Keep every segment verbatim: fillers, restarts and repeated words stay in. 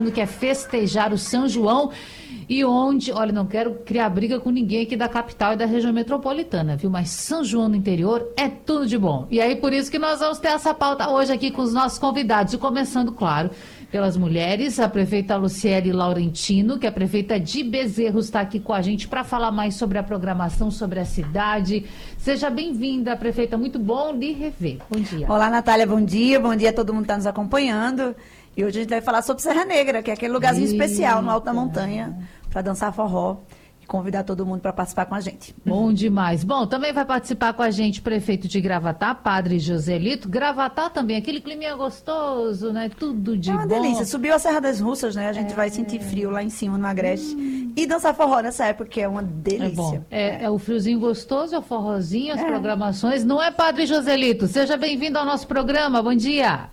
que é festejar o São João e onde, olha, não quero criar briga com ninguém aqui da capital e da região metropolitana, viu? Mas São João no interior é tudo de bom. E aí, por isso que nós vamos ter essa pauta hoje aqui com os nossos convidados. E começando, claro, pelas mulheres, a prefeita Luciele Laurentino, que é a prefeita de Bezerros, está aqui com a gente para falar mais sobre a programação, sobre a cidade. Seja bem-vinda, prefeita. Muito bom lhe rever. Bom dia. Olá, Natália. Bom dia. Bom dia a todo mundo que está nos acompanhando. E hoje a gente vai falar sobre Serra Negra, que é aquele lugarzinho Eita. especial no alto da montanha, para dançar forró e convidar todo mundo para participar com a gente. Bom demais. Bom, também vai participar com a gente o prefeito de Gravatá, Padre Joselito. Gravatá também, aquele climinha gostoso, né? Tudo de bom. É uma bom. delícia. Subiu a Serra das Russas, né? A gente é... vai sentir frio lá em cima, no Agreste. Hum. E dançar forró nessa época, que é uma delícia. É bom. É, é. é o friozinho gostoso, é o forrozinho, as é. programações. Não é, Padre Joselito? Seja bem-vindo ao nosso programa. Bom dia.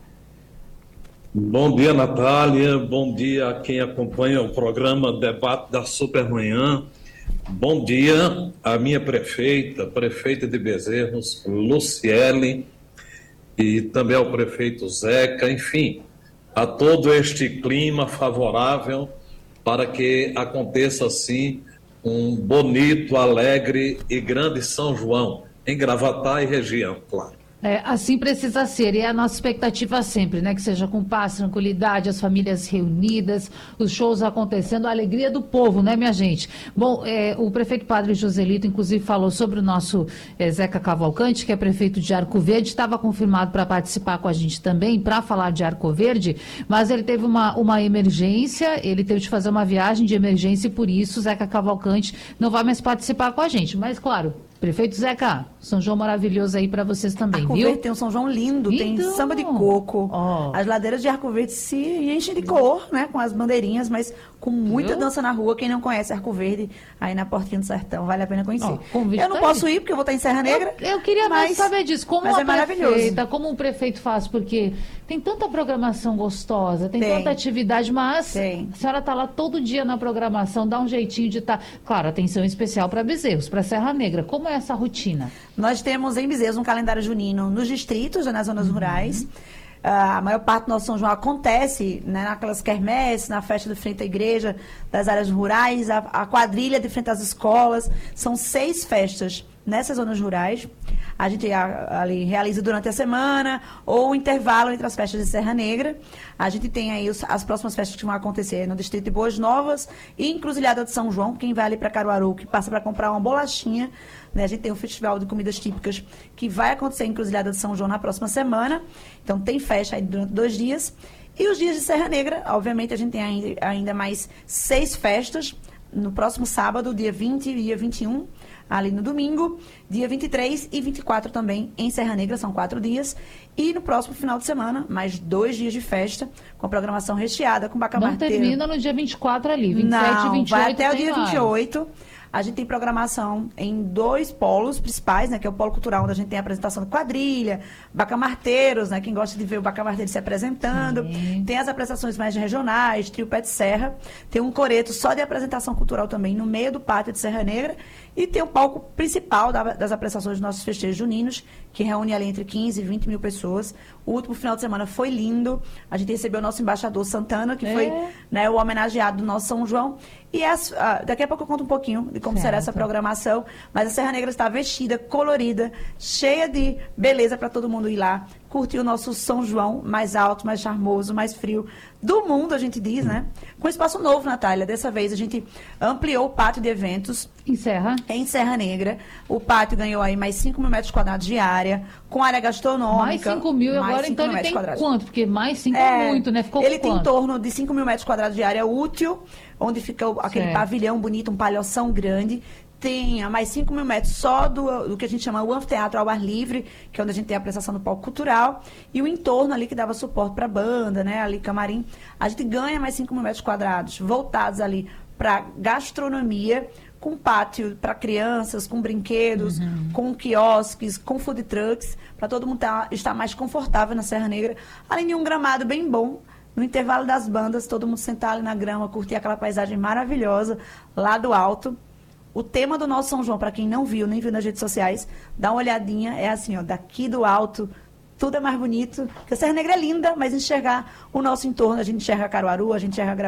Bom dia, Natália. Bom dia a quem acompanha o programa Debate da Supermanhã. Bom dia à minha prefeita, prefeita de Bezerros, Luciele, e também ao prefeito Zeca, enfim, a todo este clima favorável para que aconteça, assim, um bonito, alegre e grande São João, em Gravatá e região, claro. É, assim precisa ser, e é a nossa expectativa sempre, né? Que seja com paz, tranquilidade, as famílias reunidas, os shows acontecendo, a alegria do povo, né, minha gente? Bom, é, o prefeito Padre Joselito, inclusive, falou sobre o nosso é, Zeca Cavalcante, que é prefeito de Arco Verde, estava confirmado para participar com a gente também, para falar de Arco Verde, mas ele teve uma, uma emergência, ele teve de fazer uma viagem de emergência e por isso o Zeca Cavalcante não vai mais participar com a gente, mas claro... Prefeito Zeca, São João maravilhoso aí para vocês também, Arco viu? Verde tem um São João lindo, então... tem samba de coco, oh. as ladeiras de Arco Verde se enchem de cor, né, com as bandeirinhas, mas com muita viu? dança na rua. Quem não conhece Arco Verde, aí na Portinha do Sertão, vale a pena conhecer. Oh, eu não tá posso aí. ir porque eu vou estar em Serra Negra. Eu, eu queria mais saber disso, como mas uma é maravilhoso. prefeita, como um prefeito faz, porque tem tanta programação gostosa, tem, tem. tanta atividade, mas tem. a senhora está lá todo dia na programação, dá um jeitinho de estar... Tá... Claro, atenção especial para Bezerros, para Serra Negra. Como é essa rotina? Nós temos em Bezerros um calendário junino nos distritos, nas zonas uhum. rurais. Uh, a maior parte do nosso São João acontece, né, naquelas quermesses, na festa de frente à igreja, das áreas rurais, a, a quadrilha de frente às escolas. São seis festas nessas zonas rurais. A gente a, ali realiza durante a semana ou o intervalo entre as festas de Serra Negra. A gente tem aí os, as próximas festas que vão acontecer no distrito de Boas Novas e Encruzilhada de São João. Quem vai ali para Caruaru, que passa para comprar uma bolachinha, né? A gente tem um festival de comidas típicas que vai acontecer em Encruzilhada de São João na próxima semana. Então tem festa aí durante dois dias. E os dias de Serra Negra, obviamente a gente tem ainda, ainda mais seis festas. No próximo sábado, dia vinte e dia vinte e um, ali no domingo, dia vinte e três e vinte e quatro também em Serra Negra, são quatro dias. E no próximo final de semana, mais dois dias de festa, com a programação recheada, com bacamarteiro. Não termina no dia vinte e quatro ali, vinte e sete Não, e vinte e oito vai até o dia mais. vinte e oito. A gente tem programação em dois polos principais, né, que é o polo cultural, onde a gente tem a apresentação de quadrilha, bacamarteiros, né, quem gosta de ver o bacamarteiro se apresentando. Sim. Tem as apresentações mais regionais, trio pé de serra. Tem um coreto só de apresentação cultural também, no meio do pátio de Serra Negra. E tem o palco principal da, das apresentações dos nossos festejos juninos, que reúne ali entre quinze e vinte mil pessoas. O último final de semana foi lindo. A gente recebeu o nosso embaixador Santana, que é. foi, né, o homenageado do nosso São João. E as, uh, daqui a pouco eu conto um pouquinho de como certo. será essa programação. Mas a Serra Negra está vestida, colorida, cheia de beleza para todo mundo ir lá curtir o nosso São João mais alto, mais charmoso, mais frio do mundo, a gente diz, né? Com espaço novo, Natália. Dessa vez a gente ampliou o pátio de eventos. Em Serra? Em Serra Negra. O pátio ganhou aí mais cinco mil metros quadrados de área, com área gastronômica. Mais cinco mil, mais agora então ele tem quadrados. Quanto? Porque mais cinco é, é muito, né? Ficou ele quanto? tem em torno de cinco mil metros quadrados de área útil, onde fica o, aquele certo. pavilhão bonito, um palhoção grande. Tem a mais cinco mil metros só do, do que a gente chama o anfiteatro ao ar livre, que é onde a gente tem a prestação do palco cultural, e o entorno ali que dava suporte para a banda, né, ali camarim. A gente ganha mais cinco mil metros quadrados, voltados ali para gastronomia, com pátio para crianças, com brinquedos, uhum. com quiosques, com food trucks, para todo mundo tá, estar mais confortável na Serra Negra, além de um gramado bem bom. No intervalo das bandas, todo mundo sentar ali na grama, curtir aquela paisagem maravilhosa lá do alto. O tema do nosso São João, para quem não viu, nem viu nas redes sociais, dá uma olhadinha, é assim, ó, daqui do alto, tudo é mais bonito. Porque a Serra Negra é linda, mas enxergar o nosso entorno, a gente enxerga Caruaru, a gente enxerga